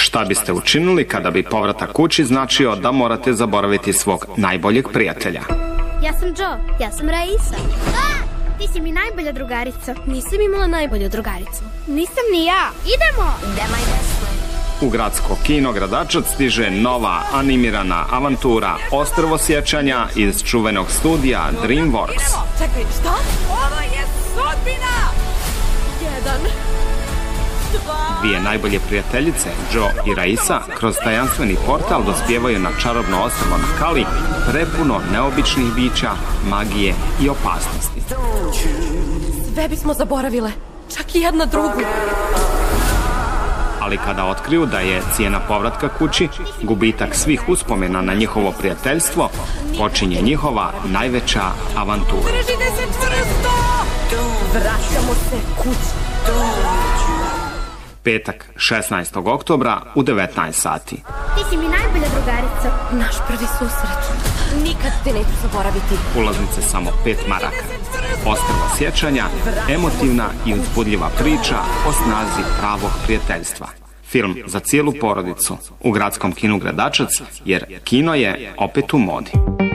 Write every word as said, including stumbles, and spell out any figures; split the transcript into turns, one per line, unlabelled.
Šta biste učinili kada bi povratak kući značio da morate zaboraviti svog najboljeg prijatelja?
Ja sam Joe, ja sam Raisa. A, ti si mi najbolja drugarica.
Nisam imala najbolju drugaricu.
Nisam ni ja. Idemo!
U gradsko kino Gradačac stiže nova animirana avantura Ostrvo sjećanja iz čuvenog studija DreamWorks.
Čekaj, šta? Ovo je sudbina! Jedan, dva...
Dvije najbolje prijateljice, Joe i Raisa, kroz tajanstveni portal dospijevaju na čarobno ostrvo na Kali, prepuno neobičnih bića, magije i opasnosti.
Sve bismo zaboravile, čak i jedna drugu.
Ali kada otkriju da je cijena povratka kući gubitak svih uspomena na njihovo prijateljstvo, počinje njihova najveća avantura.
Držite se čvrsto! Vraćamo se kući.
Petak, šesnaestog oktobra u devetnaest sati.
Ti si mi najbolja drugarica.
Naš prvi susret. Nikad te neću zaboraviti.
Ulaznice samo pet maraka. Ostrvo sjećanja, emotivna i uzbudljiva priča o snazi pravog prijateljstva. Film za cijelu porodicu u gradskom kinu Gradačac, jer kino je opet u modi.